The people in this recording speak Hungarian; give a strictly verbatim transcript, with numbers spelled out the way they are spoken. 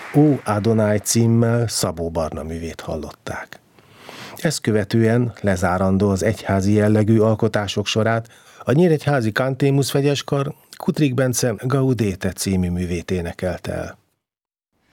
Ó Adonai címmel Szabó Barna művét hallották. Ezt követően lezárandó az egyházi jellegű alkotások sorát a nyíregyházi Cantémus Fegyeskar Kutrik Bence Gaudete című művét énekelte el.